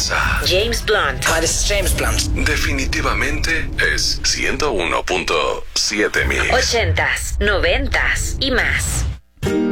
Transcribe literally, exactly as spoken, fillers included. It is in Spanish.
casa. James Blunt. Hi, this is James Blunt. Definitivamente es ciento uno punto siete Mix. Ochentas, noventas y más.